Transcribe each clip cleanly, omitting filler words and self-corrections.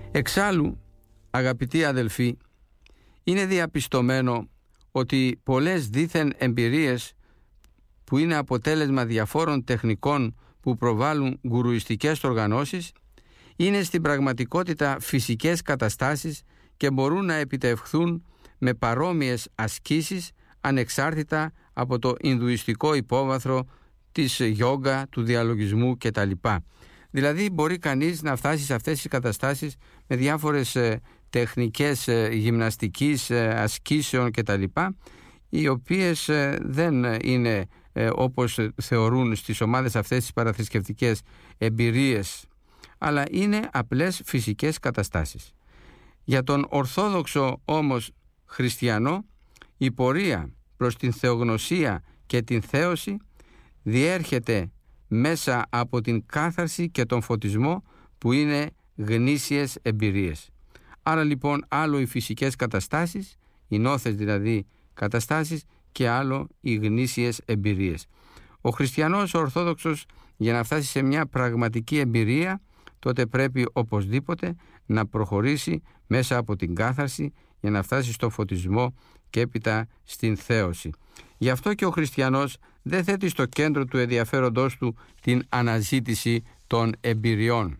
Εξάλλου, αγαπητοί αδελφοί, είναι διαπιστωμένο ότι πολλές δήθεν εμπειρίες που είναι αποτέλεσμα διαφόρων τεχνικών που προβάλλουν γκουρουιστικές οργανώσεις είναι στην πραγματικότητα φυσικές καταστάσεις και μπορούν να επιτευχθούν με παρόμοιες ασκήσεις ανεξάρτητα από το Ινδουιστικό υπόβαθρο της γιόγκα, του διαλογισμού κτλ. Δηλαδή μπορεί κανείς να φτάσει σε αυτές τις καταστάσεις με διάφορες τεχνικές γυμναστικής ασκήσεων κτλ, οι οποίες δεν είναι όπως θεωρούν στις ομάδες αυτές τις παραθρησκευτικές εμπειρίες, αλλά είναι απλές φυσικές καταστάσεις. Για τον Ορθόδοξο όμως χριστιανό, η πορεία προς την θεογνωσία και την θέωση διέρχεται μέσα από την κάθαρση και τον φωτισμό που είναι γνήσιες εμπειρίες. Άρα λοιπόν άλλο οι φυσικές καταστάσεις, οι νόθες δηλαδή καταστάσεις, και άλλο οι γνήσιες εμπειρίες. Ο χριστιανός Ορθόδοξος για να φτάσει σε μια πραγματική εμπειρία, τότε πρέπει οπωσδήποτε να προχωρήσει μέσα από την κάθαρση για να φτάσει στο φωτισμό και έπειτα στην θέωση. Γι' αυτό και ο χριστιανός δεν θέτει στο κέντρο του ενδιαφέροντός του την αναζήτηση των εμπειριών.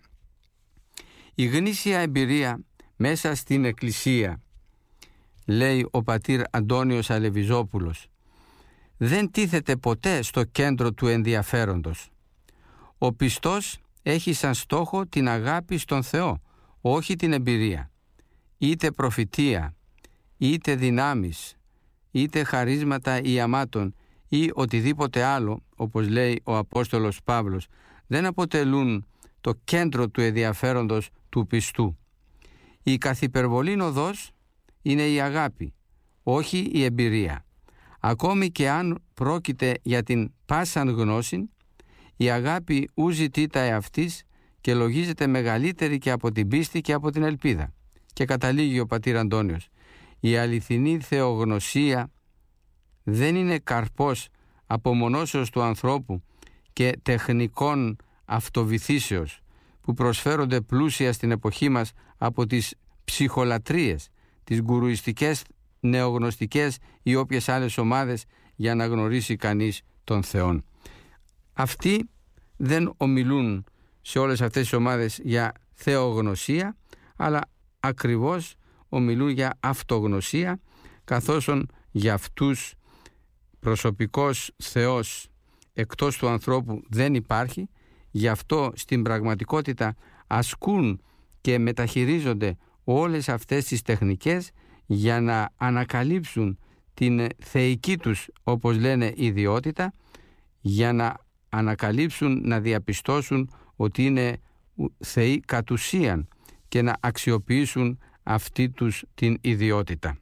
Η γνήσια εμπειρία μέσα στην Εκκλησία, λέει ο πατήρ Αντώνιος Αλεβιζόπουλος, δεν τίθεται ποτέ στο κέντρο του ενδιαφέροντος. Ο πιστός έχει σαν στόχο την αγάπη στον Θεό, όχι την εμπειρία. Είτε προφητεία, είτε δυνάμεις, είτε χαρίσματα ιαμάτων ή οτιδήποτε άλλο, όπως λέει ο Απόστολος Παύλος, δεν αποτελούν το κέντρο του ενδιαφέροντος του πιστού. Η καθυπερβολήν οδός είναι η αγάπη, όχι η εμπειρία. Ακόμη και αν πρόκειται για την πάσαν γνώση, η αγάπη ου ζητήτα εαυτής και λογίζεται μεγαλύτερη και από την πίστη και από την ελπίδα. Και καταλήγει ο πατήρ Αντώνιος, η αληθινή θεογνωσία δεν είναι καρπός απομονώσεως του ανθρώπου και τεχνικών αυτοβυθίσεως που προσφέρονται πλούσια στην εποχή μας από τις ψυχολατρίες, τις γκουρουιστικές, νεογνωστικές ή όποιες άλλες ομάδες για να γνωρίσει κανείς τον Θεόν. Αυτοί δεν ομιλούν σε όλες αυτές τις ομάδες για θεογνωσία, αλλά ακριβώς ομιλούν για αυτογνωσία, καθώς για αυτούς προσωπικός Θεός εκτός του ανθρώπου δεν υπάρχει. Γι' αυτό στην πραγματικότητα ασκούν και μεταχειρίζονται όλες αυτές τις τεχνικές για να ανακαλύψουν την θεϊκή τους, όπως λένε, ιδιότητα, για να ανακαλύψουν, να διαπιστώσουν ότι είναι θεοί κατ' ουσίαν και να αξιοποιήσουν αυτή τους την ιδιότητα.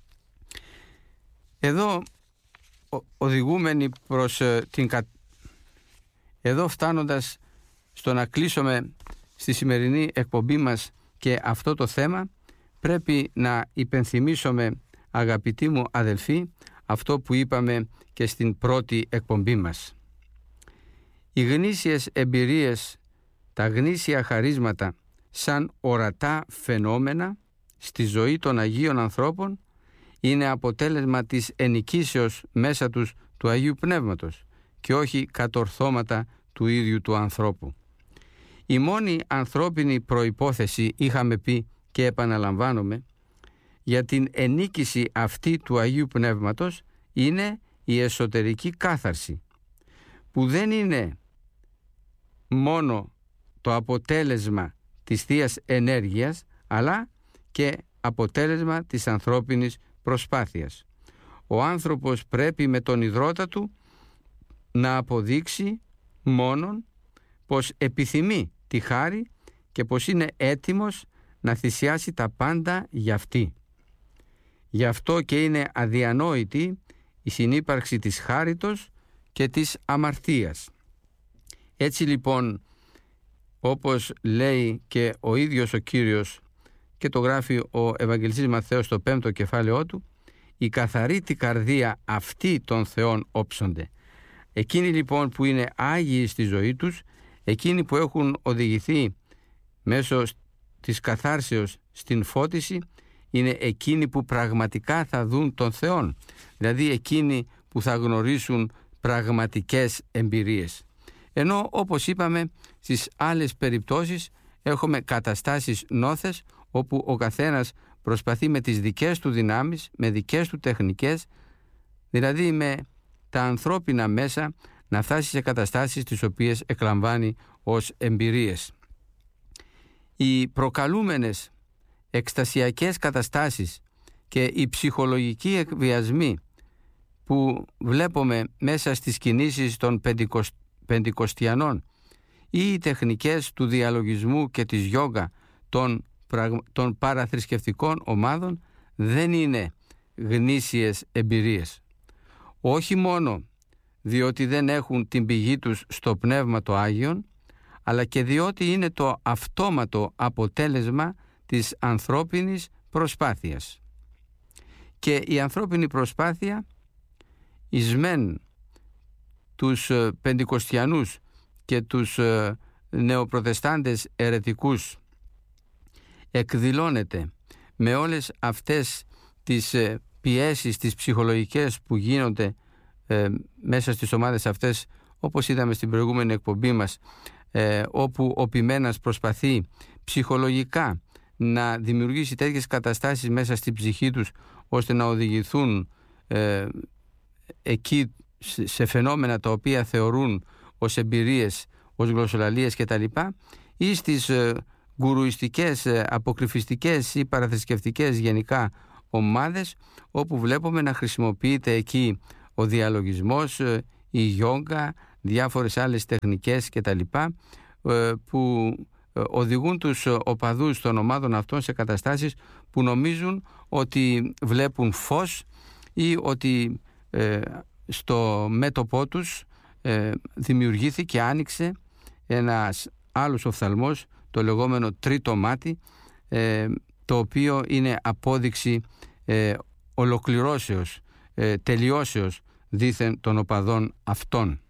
Εδώ οδηγούμενοι προς εδώ φτάνοντας στο να κλείσουμε στη σημερινή εκπομπή μας και αυτό το θέμα, πρέπει να υπενθυμίσουμε, αγαπητοί μου αδελφοί, αυτό που είπαμε και στην πρώτη εκπομπή μας. Οι γνήσιες εμπειρίες, τα γνήσια χαρίσματα σαν ορατά φαινόμενα στη ζωή των Αγίων ανθρώπων είναι αποτέλεσμα της ενοικήσεως μέσα τους του Αγίου Πνεύματος και όχι κατορθώματα του ίδιου του ανθρώπου. Η μόνη ανθρώπινη προϋπόθεση, είχαμε πει και επαναλαμβάνομαι, για την ενίκηση αυτή του Αγίου Πνεύματος είναι η εσωτερική κάθαρση, που δεν είναι μόνο το αποτέλεσμα της Θείας ενέργειας, αλλά και αποτέλεσμα της ανθρώπινης προσπάθειας. Ο άνθρωπος πρέπει με τον ιδρώτα του να αποδείξει μόνον πως επιθυμεί τη χάρη και πως είναι έτοιμος να θυσιάσει τα πάντα για αυτή. Γι' αυτό και είναι αδιανόητη η συνύπαρξη της χάριτος και της αμαρτίας. Έτσι λοιπόν, όπως λέει και ο ίδιος ο Κύριος και το γράφει ο Ευαγγελιστής Ματθαίος στο 5ο κεφάλαιό του, η καθαρή την καρδία αυτή των Θεών όψονται. Εκείνοι λοιπόν που είναι άγιοι στη ζωή τους, εκείνοι που έχουν οδηγηθεί μέσω της καθάρσεως στην φώτιση είναι εκείνοι που πραγματικά θα δουν τον Θεόν, δηλαδή εκείνοι που θα γνωρίσουν πραγματικές εμπειρίες. Ενώ, όπως είπαμε, στις άλλες περιπτώσεις έχουμε καταστάσεις νόθες όπου ο καθένας προσπαθεί με τις δικές του δυνάμεις, με δικές του τεχνικές, δηλαδή με τα ανθρώπινα μέσα, να φτάσει σε καταστάσεις τις οποίες εκλαμβάνει ως εμπειρίες. Οι προκαλούμενες εκστασιακές καταστάσεις και οι ψυχολογικοί εκβιασμοί που βλέπουμε μέσα στις κινήσεις των πεντηκοστιανών ή οι τεχνικές του διαλογισμού και της γιόγκα των παραθρησκευτικών ομάδων δεν είναι γνήσιες εμπειρίες. Όχι μόνο διότι δεν έχουν την πηγή τους στο Πνεύμα το Άγιον, αλλά και διότι είναι το αυτόματο αποτέλεσμα της ανθρώπινης προσπάθειας. Και η ανθρώπινη προσπάθεια εις μεν τους πεντηκοστιανούς και τους νεοπροτεστάντες αιρετικούς εκδηλώνεται με όλες αυτές τις πιέσεις, τις ψυχολογικές που γίνονται μέσα στις ομάδες αυτές, όπως είδαμε στην προηγούμενη εκπομπή μας, όπου ο ποιμένας προσπαθεί ψυχολογικά να δημιουργήσει τέτοιες καταστάσεις μέσα στην ψυχή τους ώστε να οδηγηθούν εκεί σε φαινόμενα τα οποία θεωρούν ως εμπειρίες, ως γλωσσολαλίες κτλ. Ή στις γκουρουιστικές, αποκρυφιστικές ή παραθρησκευτικές γενικά ομάδες, όπου βλέπουμε να χρησιμοποιείται εκεί ο διαλογισμός, η γιόγκα, διάφορες άλλες τεχνικές κτλ. Που οδηγούν τους οπαδούς των ομάδων αυτών σε καταστάσεις που νομίζουν ότι βλέπουν φως ή ότι στο μέτωπό τους δημιουργήθηκε, άνοιξε ένας άλλος οφθαλμός, το λεγόμενο τρίτο μάτι, το οποίο είναι απόδειξη ολοκληρώσεως, τελειώσεως δήθεν των οπαδών αυτών.